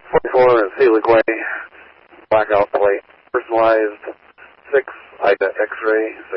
44 is Haley Way, blackout plate, personalized 6 Ida X-ray